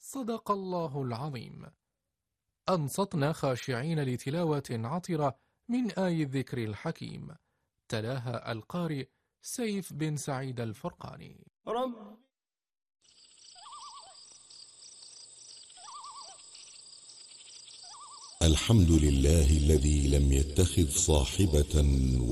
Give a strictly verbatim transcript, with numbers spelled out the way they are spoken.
صدق الله العظيم. أنصتنا خاشعين لتلاوة عطرة من آي الذكر الحكيم، تلاها القارئ سيف بن سعيد الفرقاني. رب الحمد لله الذي لم يتخذ صاحبة